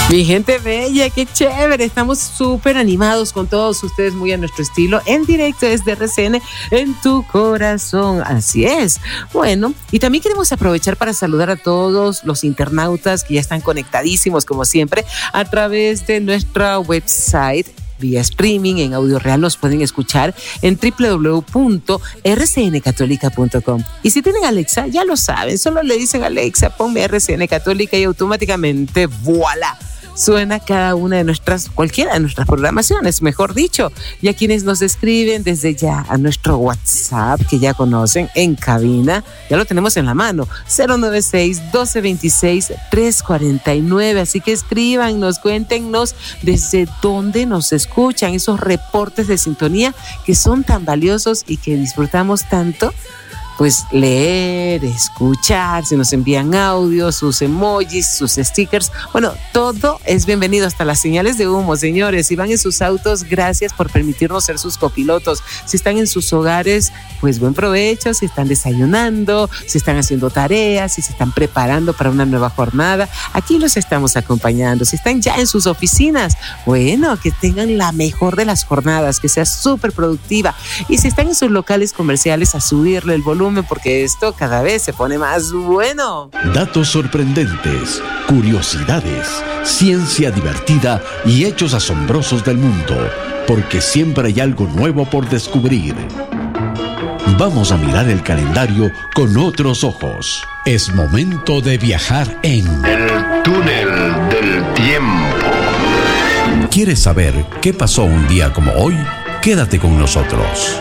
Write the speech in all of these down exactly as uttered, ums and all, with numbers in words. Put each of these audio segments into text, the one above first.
Mi gente bella, qué chévere, estamos súper animados con todos ustedes, muy a nuestro estilo, en directo desde R C N, en tu corazón, así es. Bueno, y también queremos aprovechar para saludar a todos los internautas que ya están conectadísimos, como siempre, a través de nuestra website, vía streaming, en audio real, nos pueden escuchar en doble u doble u doble u punto r c n católica punto com. Y si tienen Alexa, ya lo saben, solo le dicen Alexa, ponme R C N Católica y automáticamente, ¡voilá!, suena cada una de nuestras, cualquiera de nuestras programaciones, mejor dicho. Y a quienes nos escriben desde ya a nuestro WhatsApp, que ya conocen, en cabina, ya lo tenemos en la mano, cero nueve seis, doce veintiséis, trescientos cuarenta y nueve. Así que escríbanos, cuéntenos desde dónde nos escuchan, esos reportes de sintonía que son tan valiosos y que disfrutamos tanto. Pues leer, escuchar, si nos envían audios, sus emojis, sus stickers, bueno, todo es bienvenido, hasta las señales de humo, señores. Si van en sus autos, gracias por permitirnos ser sus copilotos. Si están en sus hogares, pues buen provecho. Si están desayunando, si están haciendo tareas, si se están preparando para una nueva jornada, aquí los estamos acompañando. Si están ya en sus oficinas, bueno, que tengan la mejor de las jornadas, que sea súper productiva. Y si están en sus locales comerciales, a subirle el volumen, porque esto cada vez se pone más bueno. Datos sorprendentes, curiosidades, ciencia divertida y hechos asombrosos del mundo, porque siempre hay algo nuevo por descubrir. Vamos a mirar el calendario con otros ojos. Es momento de viajar en el túnel del tiempo. ¿Quieres saber qué pasó un día como hoy? Quédate con nosotros.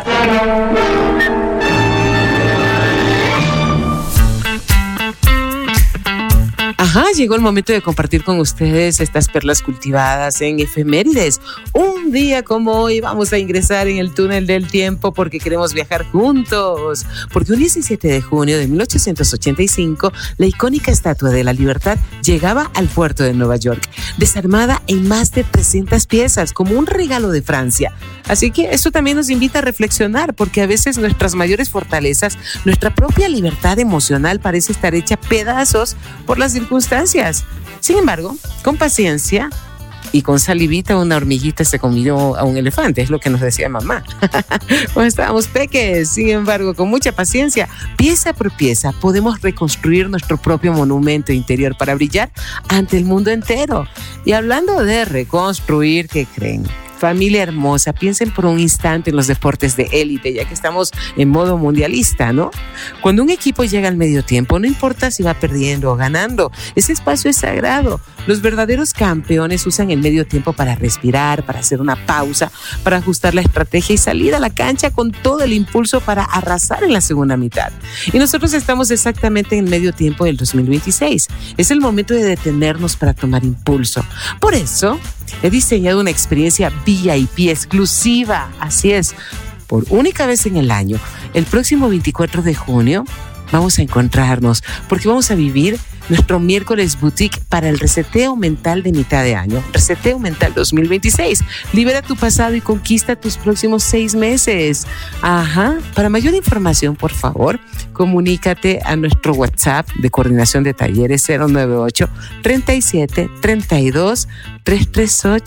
Ajá, llegó el momento de compartir con ustedes estas perlas cultivadas en efemérides. Un día como hoy vamos a ingresar en el túnel del tiempo porque queremos viajar juntos. Porque un diecisiete de junio de mil ochocientos ochenta y cinco, la icónica Estatua de la Libertad llegaba al puerto de Nueva York, desarmada en más de trescientas piezas, como un regalo de Francia. Así que eso también nos invita a reflexionar, porque a veces nuestras mayores fortalezas, nuestra propia libertad emocional, parece estar hecha pedazos por las circunstancias. Sin embargo, con paciencia y con salivita, una hormiguita se comió a un elefante, es lo que nos decía mamá cuando estábamos peques. Sin embargo, con mucha paciencia, pieza por pieza, podemos reconstruir nuestro propio monumento interior para brillar ante el mundo entero. Y hablando de reconstruir, ¿qué creen? Familia hermosa, piensen por un instante en los deportes de élite, ya que estamos en modo mundialista, ¿no? Cuando un equipo llega al medio tiempo, no importa si va perdiendo o ganando, ese espacio es sagrado. Los verdaderos campeones usan el medio tiempo para respirar, para hacer una pausa, para ajustar la estrategia y salir a la cancha con todo el impulso para arrasar en la segunda mitad. Y nosotros estamos exactamente en el medio tiempo del dos mil veintiséis. Es el momento de detenernos para tomar impulso. Por eso, he diseñado una experiencia V I P exclusiva, así es, por única vez en el año. El próximo veinticuatro de junio vamos a encontrarnos porque vamos a vivir nuestro miércoles boutique para el reseteo mental de mitad de año. Reseteo mental dos mil veintiséis. Libera tu pasado y conquista tus próximos seis meses. Ajá. Para mayor información, por favor, comunícate a nuestro WhatsApp de coordinación de talleres cero nueve ocho, treinta y siete, treinta y dos, trescientos treinta y ocho.